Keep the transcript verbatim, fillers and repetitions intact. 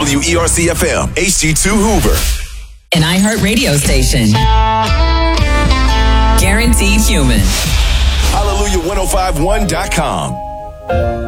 W E R C F M, H G two Hoover. An iHeart radio station. Guaranteed human. Hallelujah ten fifty-one dot com.